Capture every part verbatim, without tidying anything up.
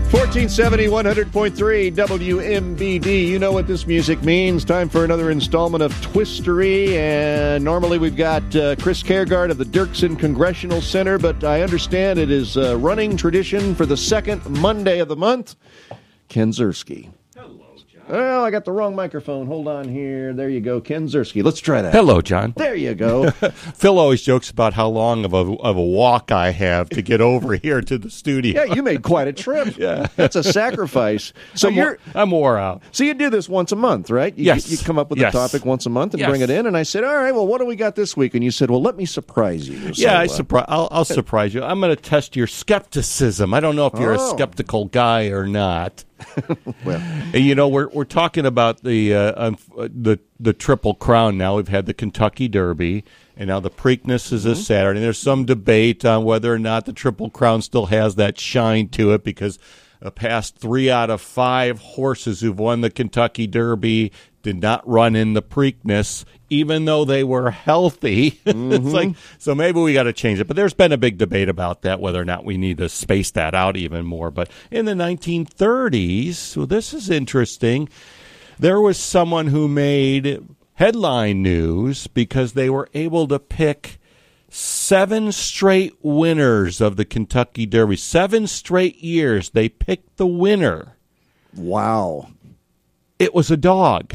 fourteen seventy, one hundred point three W M B D. You know what this music means. Time for another installment of Twistery. And normally we've got uh, Chris Caregard of the Dirksen Congressional Center, but I understand it is a running tradition for the second Monday of the month. Ken Ziersky. Well, I got the wrong microphone. Hold on here. There you go, Ken Ziersky. Let's try that. Hello, John. There you go. Phil always jokes about how long of a of a walk I have to get over here to the studio. Yeah, you made quite a trip. Yeah. That's a sacrifice. So I'm, you're I'm wore out. So you do this once a month, right? You, Yes. You come up with Yes. a topic once a month and Yes. bring it in, and I said, all right, well, what do we got this week? And you said, well, let me surprise you. So, Yeah, I uh, surpri- I'll, I'll surprise you. I'm going to test your skepticism. I don't know if you're Oh. a skeptical guy or not. well, And, you know, we're we're talking about the uh, um, the the Triple Crown now. We've had the Kentucky Derby, and now the Preakness is this Saturday. There's some debate on whether or not the Triple Crown still has that shine to it because the past three out of five horses who've won the Kentucky Derby did not run in the Preakness, even though they were healthy. Mm-hmm. It's like, so maybe we got to change it. But there's been a big debate about that, whether or not we need to space that out even more. But in the nineteen thirties, so this is interesting, there was someone who made headline news because they were able to pick seven straight winners of the Kentucky Derby. Seven straight years they picked the winner. wow. It was a dog.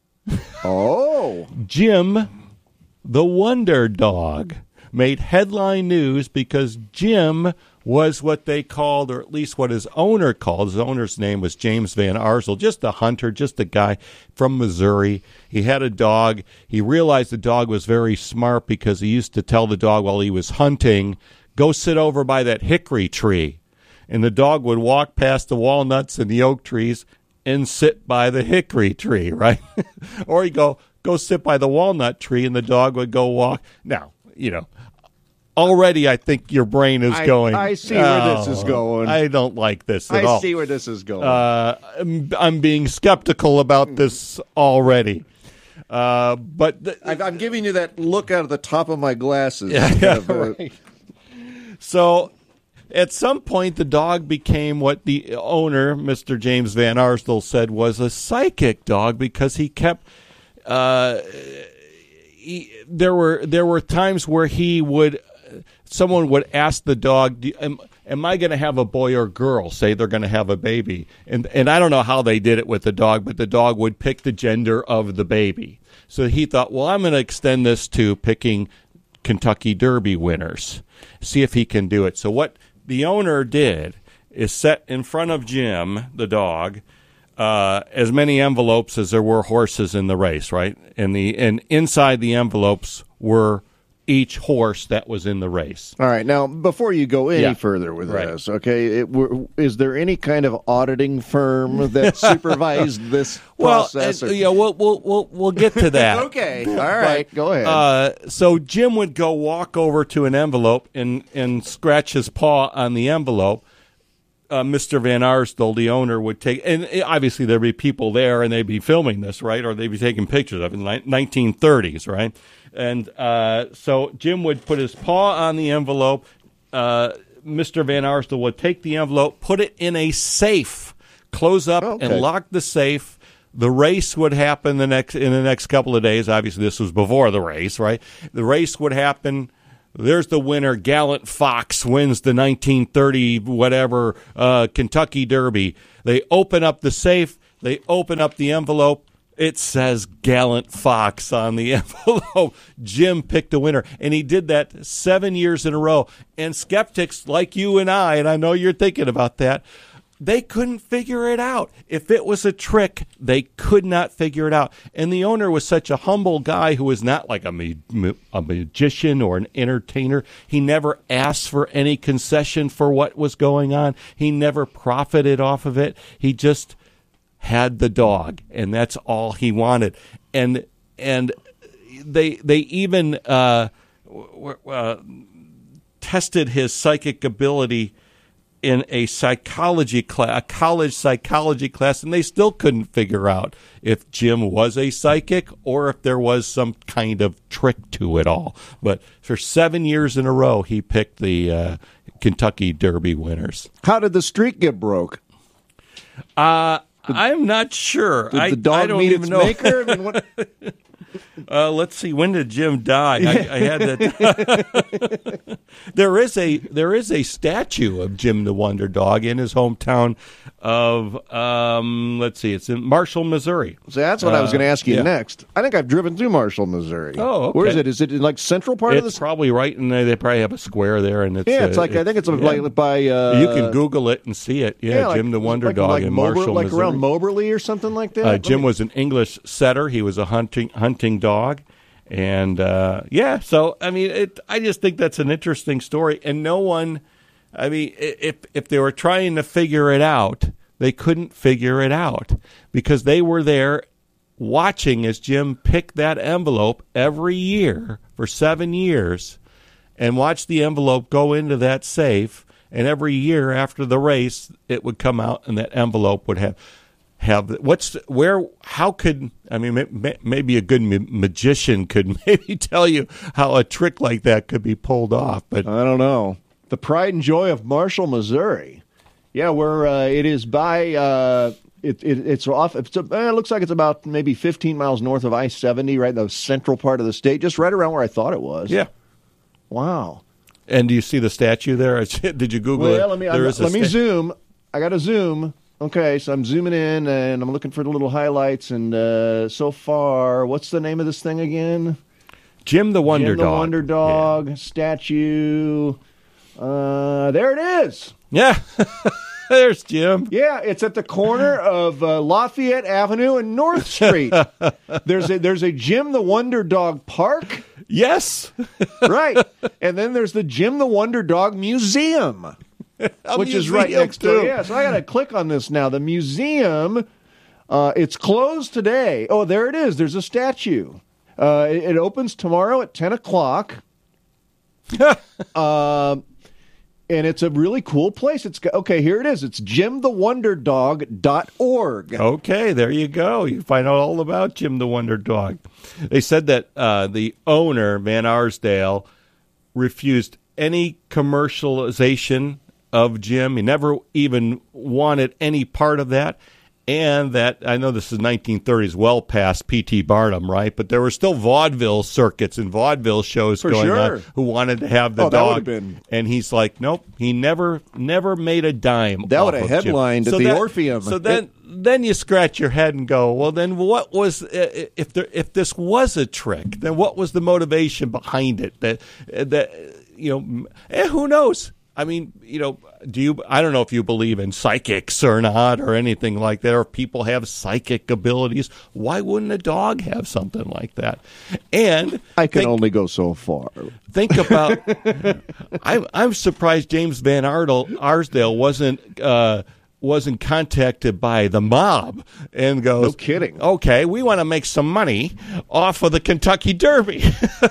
Oh. Jim, the Wonder Dog, made headline news because Jim was what they called, or at least what his owner called. His owner's name was James Van Arsdell, just a hunter, just a guy from Missouri. He had a dog. He realized the dog was very smart because he used to tell the dog while he was hunting, go sit over by that hickory tree. And the dog would walk past the walnuts and the oak trees and sit by the hickory tree, right? Or he'd go, go sit by the walnut tree, and the dog would go walk. Now, you know, already I think your brain is I, going. I see where this is "Oh, going. I don't like this at I all. see where this is going. Uh, I'm, I'm being skeptical about this already. Uh, but th- I, I'm giving you that look out of the top of my glasses. Yeah, Kind yeah, of, uh, right. So at some point, the dog became what the owner, Mister James Van Arsdell, said was a psychic dog because he kept. Uh, he, there were there were times where he would, someone would ask the dog, Do, am, am I going to have a boy or girl? Say they're going to have a baby, and and I don't know how they did it with the dog, but the dog would pick the gender of the baby. So he thought, well, I'm going to extend this to picking Kentucky Derby winners, see if he can do it. So what the owner did is set in front of Jim, the dog, uh, as many envelopes as there were horses in the race, right? And the and inside the envelopes were each horse that was in the race. All right. Now, before you go any Yeah. further with Right. this, okay, it, were, is there any kind of auditing firm that supervised this Well, process? and, or- yeah, we'll we'll we'll we'll get to that. okay. All right. Go ahead. Uh, so Jim would go walk over to an envelope and, and scratch his paw on the envelope. Uh, Mister Van Arsdell, the owner, would take, and obviously there'd be people there, and they'd be filming this, right, or they'd be taking pictures of it in the nineteen thirties, right? And uh, so Jim would put his paw on the envelope. Uh, Mister Van Arsdell would take the envelope, put it in a safe, close up, Okay. and lock the safe. The race would happen the next in the next couple of days. Obviously, this was before the race, right? The race would happen. There's the winner. Gallant Fox wins the nineteen thirty whatever uh, Kentucky Derby. They open up the safe. They open up the envelope. It says Gallant Fox on the envelope. Jim picked a winner, and he did that seven years in a row. And skeptics like you and I, and I know you're thinking about that, they couldn't figure it out. If it was a trick, they could not figure it out. And the owner was such a humble guy who was not like a, ma- a magician or an entertainer. He never asked for any concession for what was going on. He never profited off of it. He just had the dog, and that's all he wanted. And and they they even uh, w- uh, tested his psychic ability in a psychology class, a college psychology class, and they still couldn't figure out if Jim was a psychic or if there was some kind of trick to it all. But for seven years in a row, he picked the uh, Kentucky Derby winners. How did the streak get broke? Uh, I'm not sure. Did I, the dog I don't meet even its know. maker? I mean, what? Uh, let's see. When did Jim die? I, I had that. there is a there is a statue of Jim the Wonder Dog in his hometown of um, let's see. It's in Marshall, Missouri. So that's what uh, I was going to ask you yeah. next. I think I've driven through Marshall, Missouri. Oh, okay. Where is it? Is it in like central part it's of the? It's probably right in there. They probably have a square there, and it's yeah. It's uh, like it's, I think it's yeah. like by. Uh, you can Google it and see it. Yeah, yeah like, Jim the Wonder like, Dog like in Mober, Marshall, like Missouri. around Moberly or something like that. Uh, Jim was an English setter. He was a hunting hunting dog. And, uh, yeah, so, I mean, it, I just think that's an interesting story. And no one, I mean, if if they were trying to figure it out, they couldn't figure it out because they were there watching as Jim picked that envelope every year for seven years and watched the envelope go into that safe. And every year after the race, it would come out and that envelope would have... Have what's where? How could I mean? May, maybe a good ma- magician could maybe tell you how a trick like that could be pulled off. But I don't know. The pride and joy of Marshall, Missouri. Yeah, where uh, it is by uh, it, it. It's off. It's a, eh, it looks like it's about maybe fifteen miles north of I seventy, right in the central part of the state, just right around where I thought it was. Yeah. Wow. And do you see the statue there? Did you Google well, it? Yeah, let me there I'm, is let me sta- zoom. I got to zoom. Okay, so I'm zooming in, and I'm looking for the little highlights, and uh, so far, what's the name of this thing again? Jim the Wonder Jim the Dog. Wonder Dog, yeah. Statue. Uh, there it is. Yeah, there's Jim. Yeah, it's at the corner of uh, Lafayette Avenue and North Street. there's a there's a Jim the Wonder Dog Park. Yes. Right, and then there's the Jim the Wonder Dog Museum. A Which museum is right next too. to it. Yeah, so I got to click on this now. The museum, uh, it's closed today. Oh, there it is. There's a statue. Uh, it, it opens tomorrow at ten o'clock. uh, and it's a really cool place. It's okay, here it is. It's jim the wonder dog dot org. Okay, there you go. You find out all about Jim the Wonder Dog. They said that uh, the owner, Van Arsdale, refused any commercialization of Jim. He never even wanted any part of that. And that, I know this is nineteen thirties, well past P T Barnum, right? But there were still vaudeville circuits and vaudeville shows For going sure. on who wanted to have the Oh, that dog. would've been- And he's like, nope, he never never made a dime. That off would have of Jim. headlined at So the that- Orpheum. So then, then you scratch your head and go, well, then what was, if there, if this was a trick, then what was the motivation behind it? That, that you know, eh, who knows? I mean, you know, do you? I don't know if you believe in psychics or not, or anything like that, or if people have psychic abilities. Why wouldn't a dog have something like that? And I can think, only go so far. Think about. I'm I'm surprised James Van Ardle, Arsdale wasn't. Uh, wasn't contacted by the mob and goes, No kidding. Okay, we want to make some money off of the Kentucky Derby.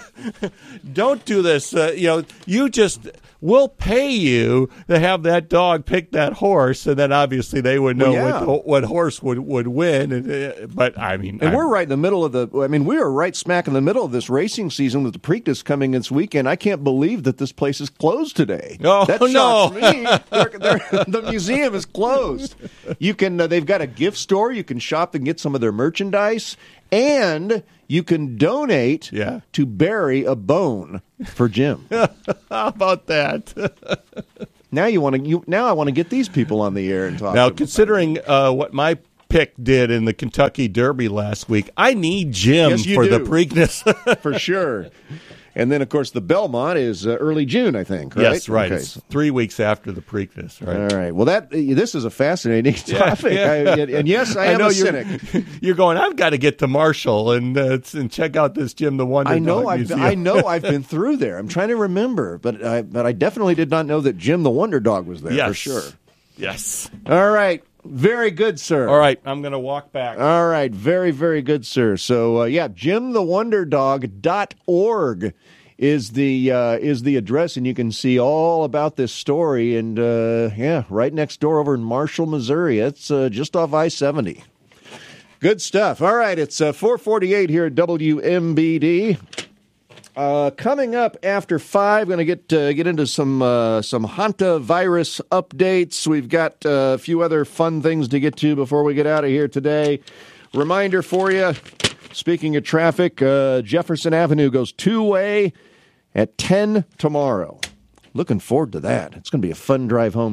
Don't do this. Uh, you know, you just, we'll pay you to have that dog pick that horse, and then obviously they would know Well, yeah. what, what horse would, would win. And, uh, but, I mean... And I'm, we're right in the middle of the, I mean, we are right smack in the middle of this racing season with the Preakness coming this weekend. I can't believe that this place is closed today. Oh, that no. shocks me. They're, they're, the museum is closed. You can, uh, they've got a gift store. You can shop and get some of their merchandise. And you can donate Yeah. to bury a bone for Jim. How about that? Now you want to, you, now I want to get these people on the air and talk. Now, to them. considering uh, what my pick did in the Kentucky Derby last week, I need Jim Yes, you for the do. Preakness. For sure. And then, of course, the Belmont is uh, early June, I think, right? Yes, right. Okay. It's three weeks after the Preakness, right? All right. Well, that this is a fascinating topic. yeah. I, and, and yes, I, am know a you're, cynic. You're going, I've got to get to Marshall and uh, and check out this Jim the Wonder I know. Dog I've, Museum. I know. I've been through there. I'm trying to remember, but I, but I definitely did not know that Jim the Wonder Dog was there yes. for sure. Yes. All right. Very good, sir. All right. I'm going to walk back. All right. Very, very good, sir. So, uh, yeah, jim the wonder dog dot org is the uh, is the address, and you can see all about this story. And, uh, yeah, right next door over in Marshall, Missouri. It's uh, just off I seventy. Good stuff. All right, it's uh, four forty-eight here at W M B D. Uh, coming up after five, going to get uh, get into some uh, some hantavirus updates. We've got uh, a few other fun things to get to before we get out of here today. Reminder for you, speaking of traffic, uh, Jefferson Avenue goes two-way at ten tomorrow. Looking forward to that. It's going to be a fun drive home.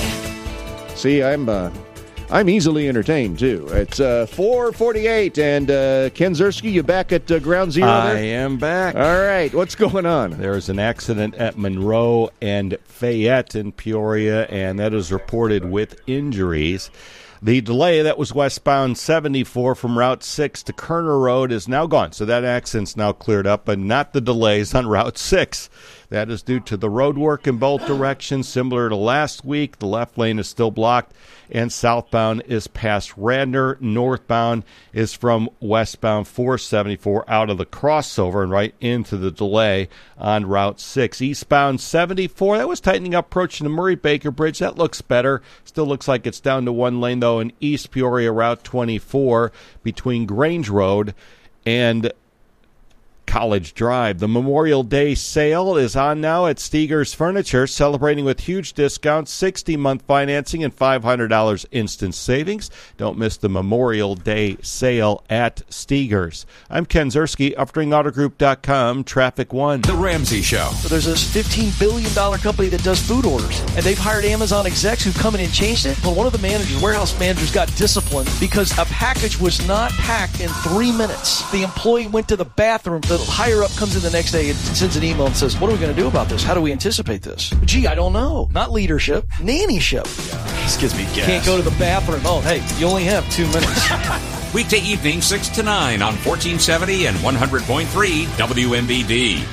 See, I'm... Uh, I'm easily entertained, too. It's uh, four forty-eight, and uh, Ken Ziersky, you back at uh, Ground Zero I there? am back. All right, what's going on? There is an accident at Monroe and Fayette in Peoria, and that is reported with injuries. The delay that was westbound seventy-four from Route six to Kerner Road is now gone, so that accident's now cleared up, but not the delays on Route six. That is due to the road work in both directions. Similar to last week, the left lane is still blocked, and southbound is past Radnor. Northbound is from westbound four seventy-four out of the crossover and right into the delay on Route six. Eastbound seventy-four, that was tightening up approaching the Murray-Baker Bridge. That looks better. Still looks like it's down to one lane, though, in East Peoria Route twenty-four between Grange Road and College Drive. The Memorial Day sale is on now at Steger's Furniture, celebrating with huge discounts, sixty-month financing, and five hundred dollars instant savings. Don't miss the Memorial Day sale at Steger's. I'm Ken Ziersky, upstream auto group dot com, Traffic One. The Ramsey Show. So there's this fifteen billion dollars company that does food orders, and they've hired Amazon execs who've come in and changed it. Well, one of the managers, warehouse managers, got disciplined because a package was not packed in three minutes. The employee went to the bathroom. The higher up comes in the next day and sends an email and says, what are we going to do about this? How do we anticipate this? Gee, I don't know. Not leadership, nannyship. Yeah, this gives me gas. Can't go to the bathroom. Oh, hey, you only have two minutes. Weekday evening, six to nine on fourteen seventy and one hundred point three W M B D.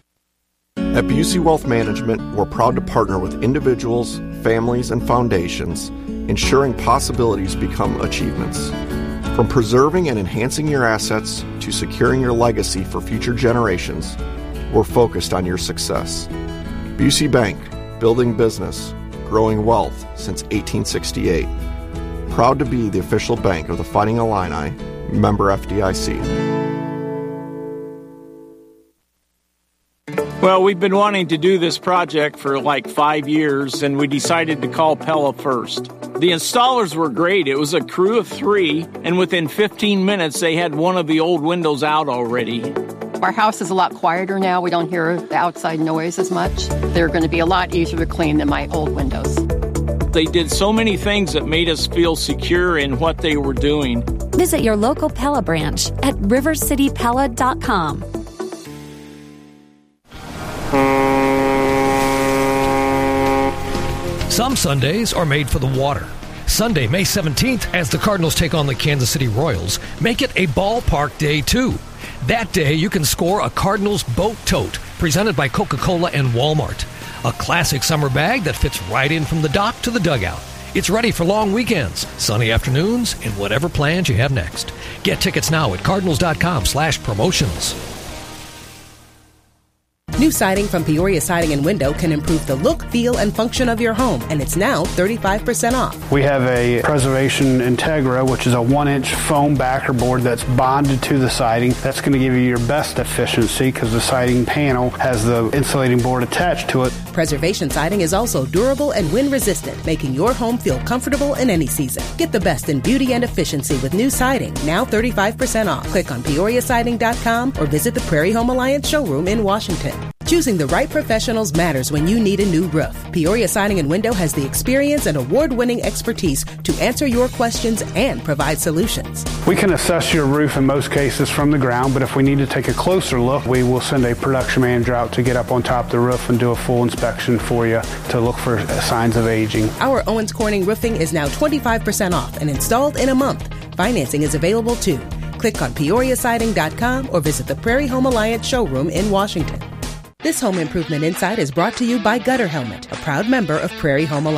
At Busey Wealth Management, we're proud to partner with individuals, families, and foundations, ensuring possibilities become achievements. From preserving and enhancing your assets to securing your legacy for future generations, we're focused on your success. Busey Bank, building business, growing wealth since eighteen sixty-eight. Proud to be the official bank of the Fighting Illini, member F D I C. Well, we've been wanting to do this project for like five years, and we decided to call Pella first. The installers were great. It was a crew of three, and within fifteen minutes, they had one of the old windows out already. Our house is a lot quieter now. We don't hear the outside noise as much. They're going to be a lot easier to clean than my old windows. They did so many things that made us feel secure in what they were doing. Visit your local Pella branch at river city pella dot com. Some Sundays are made for the water. Sunday, May seventeenth, as the Cardinals take on the Kansas City Royals, make it a ballpark day, too. That day, you can score a Cardinals boat tote, presented by Coca-Cola and Walmart. A classic summer bag that fits right in from the dock to the dugout. It's ready for long weekends, sunny afternoons, and whatever plans you have next. Get tickets now at cardinals dot com slash promotions. New siding from Peoria Siding and Window can improve the look, feel, and function of your home, and it's now thirty-five percent off. We have a Preservation Integra, which is a one-inch foam backer board that's bonded to the siding. That's going to give you your best efficiency because the siding panel has the insulating board attached to it. Preservation Siding is also durable and wind-resistant, making your home feel comfortable in any season. Get the best in beauty and efficiency with new siding, now thirty-five percent off. Click on peoria siding dot com or visit the Prairie Home Alliance showroom in Washington. Choosing the right professionals matters when you need a new roof. Peoria Siding and Window has the experience and award-winning expertise to answer your questions and provide solutions. We can assess your roof in most cases from the ground, but if we need to take a closer look, we will send a production manager out to get up on top of the roof and do a full inspection for you to look for signs of aging. Our Owens Corning roofing is now twenty-five percent off and installed in a month. Financing is available too. Click on peoria siding dot com or visit the Prairie Home Alliance showroom in Washington. This Home Improvement Insight is brought to you by Gutter Helmet, a proud member of Prairie Home Alliance.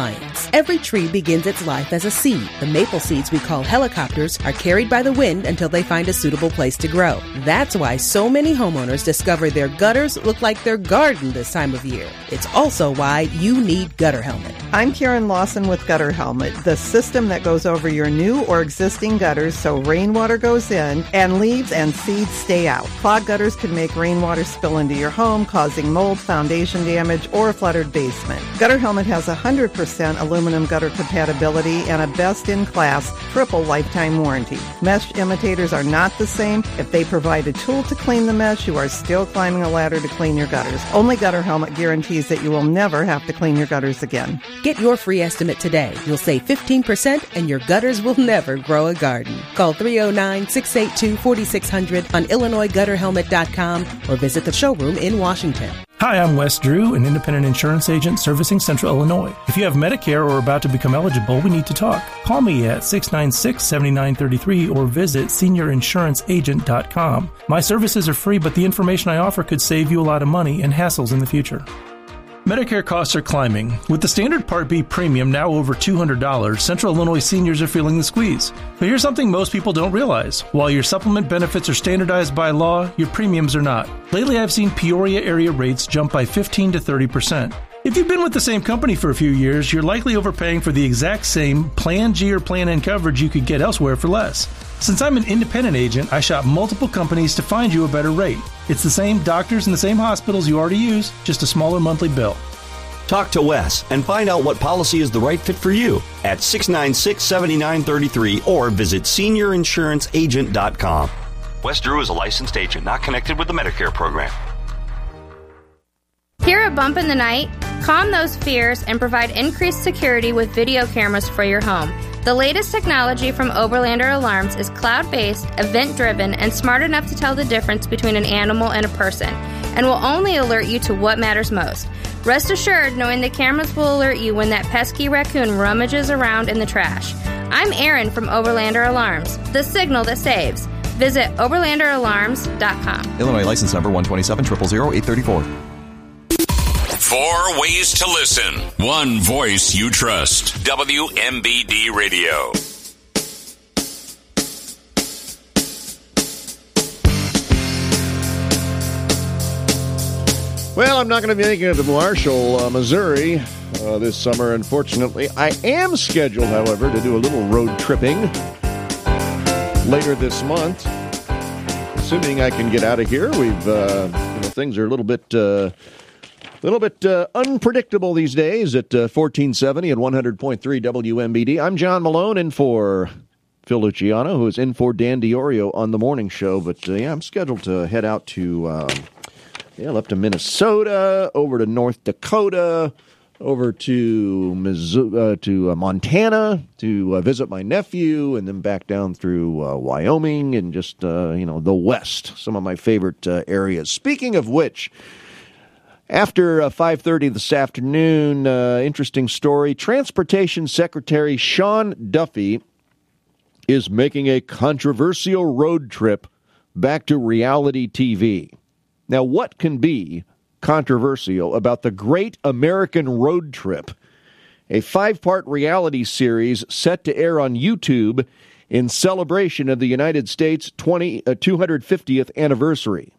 Every tree begins its life as a seed. The maple seeds we call helicopters are carried by the wind until they find a suitable place to grow. That's why so many homeowners discover their gutters look like their garden this time of year. It's also why you need Gutter Helmet. I'm Karen Lawson with Gutter Helmet, the system that goes over your new or existing gutters so rainwater goes in and leaves and seeds stay out. Clogged gutters can make rainwater spill into your home, causing mold, foundation damage, or a flooded basement. Gutter Helmet has one hundred percent aluminum gutter compatibility and a best-in-class triple lifetime warranty. Mesh imitators are not the same. If they provide a tool to clean the mesh, you are still climbing a ladder to clean your gutters. Only Gutter Helmet guarantees that you will never have to clean your gutters again. Get your free estimate today. You'll save fifteen percent and your gutters will never grow a garden. Call three oh nine, six eight two, four six zero zero on Illinois Gutter Helmet dot com or visit the showroom in Washington. Hi, I'm Wes Drew, an independent insurance agent servicing Central Illinois. If you have Medicare or are about to become eligible, we need to talk. Call me at six nine six, seven nine three three or visit senior insurance agent dot com. My services are free, but the information I offer could save you a lot of money and hassles in the future. Medicare costs are climbing. With the standard Part B premium now over two hundred dollars, Central Illinois seniors are feeling the squeeze. But here's something most people don't realize. While your supplement benefits are standardized by law, your premiums are not. Lately, I've seen Peoria area rates jump by fifteen to thirty percent. If you've been with the same company for a few years, you're likely overpaying for the exact same Plan G or Plan N coverage you could get elsewhere for less. Since I'm an independent agent, I shop multiple companies to find you a better rate. It's the same doctors and the same hospitals you already use, just a smaller monthly bill. Talk to Wes and find out what policy is the right fit for you at six nine six, seven nine three three or visit senior insurance agent dot com. Wes Drew is a licensed agent not connected with the Medicare program. Hear a bump in the night? Calm those fears and provide increased security with video cameras for your home. The latest technology from Oberlander Alarms is cloud-based, event-driven, and smart enough to tell the difference between an animal and a person, and will only alert you to what matters most. Rest assured knowing the cameras will alert you when that pesky raccoon rummages around in the trash. I'm Erin from Oberlander Alarms, the signal that saves. Visit oberlander alarms dot com. Illinois license number one two seven, zero zero zero, eight three four. Four ways to listen. One voice you trust. W M B D Radio. Well, I'm not going to be making it to Marshall, uh, Missouri uh, this summer, unfortunately. I am scheduled, however, to do a little road tripping later this month. Assuming I can get out of here. We've, uh, you know, things are a little bit... Uh, A little bit uh, unpredictable these days at uh, fourteen seventy and one hundred point three W M B D. I'm John Malone in for Phil Luciano, who is in for Dan Diorio on the morning show. But uh, yeah, I'm scheduled to head out to um, yeah, up to Minnesota, over to North Dakota, over to Missouri, uh, to uh, Montana to uh, visit my nephew, and then back down through uh, Wyoming and just uh, you know the West. Some of my favorite uh, areas. Speaking of which. After uh, five thirty this afternoon, uh, interesting story. Transportation Secretary Sean Duffy is making a controversial road trip back to reality T V. Now, what can be controversial about the Great American Road Trip, a five-part reality series set to air on YouTube in celebration of the United States twenty, uh, two hundred fiftieth anniversary?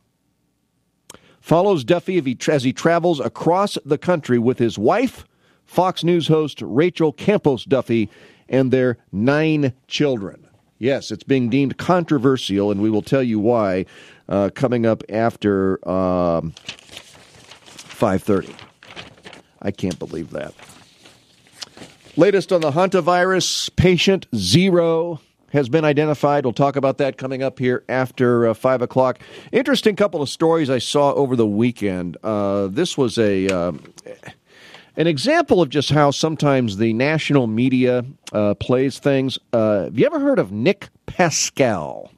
Follows Duffy as he travels across the country with his wife, Fox News host Rachel Campos Duffy, and their nine children. Yes, it's being deemed controversial, and we will tell you why uh, coming up after um, five thirty. I can't believe that. Latest on the hantavirus, patient zero has been identified. We'll talk about that coming up here after uh, five o'clock. Interesting couple of stories I saw over the weekend. Uh, this was a uh, an example of just how sometimes the national media uh, plays things. Uh, have you ever heard of Nick Pascal?